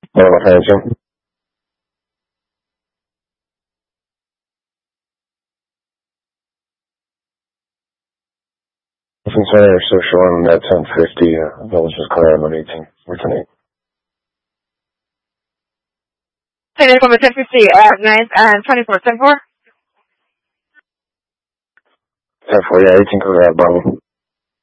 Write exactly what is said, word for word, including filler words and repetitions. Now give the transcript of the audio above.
Bueno, la atención. Center social on that ten fifty, uh, Villages Clare on eighteen. Return eight. Center from ten fifty at nine and twenty-four, ten four. ten four, yeah, eighteen Clare, Bravo.